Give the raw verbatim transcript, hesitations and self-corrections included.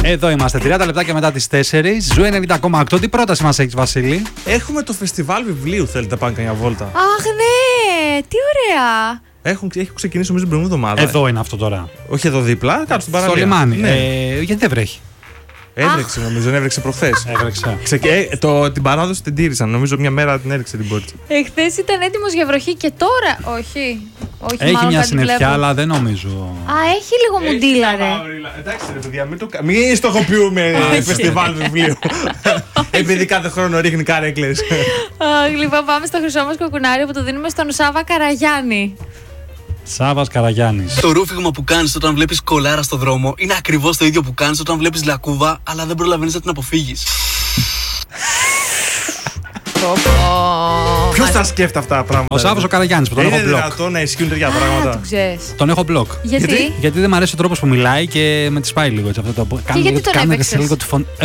Εδώ είμαστε, τριάντα λεπτάκια μετά τις τέσσερις. Ζου ενενήντα κόμμα οκτώ. Τι πρόταση μας έχεις, Βασίλη? Έχουμε το φεστιβάλ βιβλίου. Θέλετε να πάμε καμιά βόλτα? Αχ, ναι! Τι ωραία! Έχουν, έχει ξεκινήσει νομίζω την προηγούμενη εβδομάδα. Εδώ είναι αυτό τώρα. Όχι εδώ δίπλα, κάτω στην παραλία. Στο λιμάνι. Ναι. Ε, γιατί δεν βρέχει? Έβρεξε νομίζω, δεν έβρεξε προχθές. Έβρεξε. Ξεκε... ε, το, την παράδοση την τήρησαν. Νομίζω μια μέρα την έριξε την πόρτα. Εχθές ήταν έτοιμος για βροχή και τώρα. Όχι. Όχι, Έχει μάλλον μια κάτι συννεφιά, βλέπω. αλλά δεν νομίζω. Α, έχει λίγο μουντίλα, ρε. Εντάξει, ρε παιδιά, μην, το... μην στοχοποιούμε φεστιβάλ βιβλίου. Επειδή κάθε χρόνο ρίχνει καρέκλες. Αχ, λοιπόν, πάμε στο χρυσό μας κοκκουνάρι που το δίνουμε στον Σάβα Καραγιάννη. Σάβας Καραγιάννης. Το ρούφιγμα που κάνεις όταν βλέπεις κολάρα στο δρόμο είναι ακριβώς το ίδιο που κάνεις όταν βλέπεις λακκούβα, αλλά δεν προλαβαίνεις να την αποφύγεις. Ποιος τα σκέφτεται αυτά τα πράγματα? Ο Σάββας ο Καραγιάννης που τον έχω Είναι μπλοκ. δυνατόν να ισχύουν τέτοια Α, πράγματα? τον ξέρεις. Τον έχω μπλοκ. Γιατί? Γιατί δεν μου αρέσει ο τρόπος που μιλάει και με τη σπάει λίγο έτσι αυτό το. γιατί τον έπαιξες? Λίγο τη φωνή.